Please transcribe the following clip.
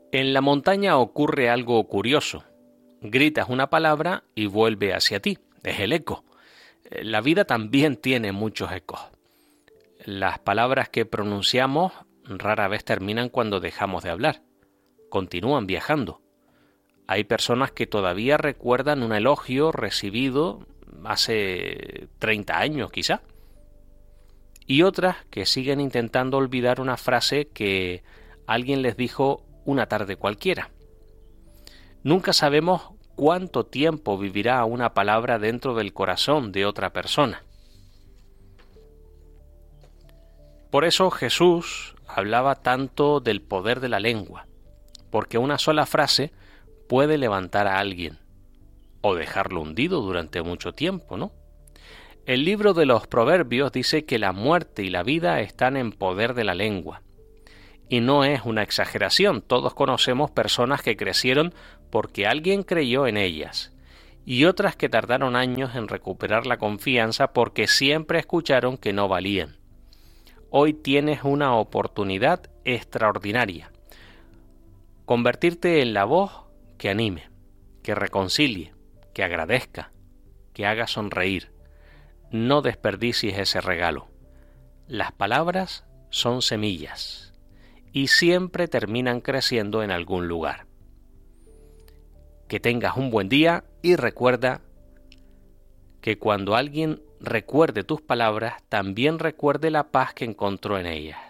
En la montaña ocurre algo curioso. Gritas una palabra y vuelve hacia ti. Es el eco. La vida también tiene muchos ecos. Las palabras que pronunciamos rara vez terminan cuando dejamos de hablar. Continúan viajando. Hay personas que todavía recuerdan un elogio recibido hace 30 años quizá. Y otras que siguen intentando olvidar una frase que alguien les dijo una tarde cualquiera. Nunca sabemos cuánto tiempo vivirá una palabra dentro del corazón de otra persona. Por eso Jesús hablaba tanto del poder de la lengua, porque una sola frase puede levantar a alguien o dejarlo hundido durante mucho tiempo, ¿no? El libro de los Proverbios dice que la muerte y la vida están en poder de la lengua. Y no es una exageración, todos conocemos personas que crecieron porque alguien creyó en ellas, y otras que tardaron años en recuperar la confianza porque siempre escucharon que no valían. Hoy tienes una oportunidad extraordinaria. Convertirte en la voz que anime, que reconcilie, que agradezca, que haga sonreír. No desperdicies ese regalo. Las palabras son semillas y siempre terminan creciendo en algún lugar. Que tengas un buen día y recuerda que cuando alguien recuerde tus palabras, también recuerde la paz que encontró en ellas.